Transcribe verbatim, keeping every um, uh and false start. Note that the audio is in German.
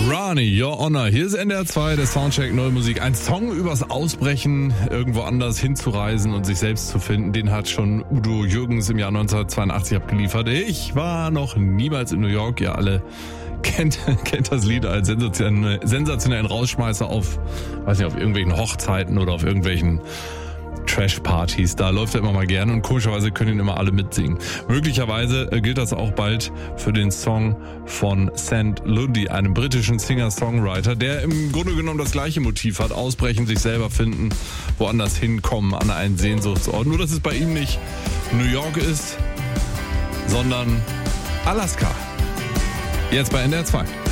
Rani, Your Honor. Hier ist N D R zwei, der Soundcheck, neue Musik. Ein Song übers Ausbrechen, irgendwo anders hinzureisen und sich selbst zu finden, den hat schon Udo Jürgens im Jahr neunzehnhundertzweiundachtzig abgeliefert. Ich war noch niemals in New York. Ihr alle kennt, kennt das Lied als sensationellen, sensationellen Rausschmeißer auf, weiß nicht, auf irgendwelchen Hochzeiten oder auf irgendwelchen Trash-Partys. Da läuft er immer mal gerne und komischerweise können ihn immer alle mitsingen. Möglicherweise gilt das auch bald für den Song von St. Lundy, einem britischen Singer-Songwriter, der im Grunde genommen das gleiche Motiv hat. Ausbrechen, sich selber finden, woanders hinkommen, an einen Sehnsuchtsort. Nur, dass es bei ihm nicht New York ist, sondern Alaska. Jetzt bei N D R zwei.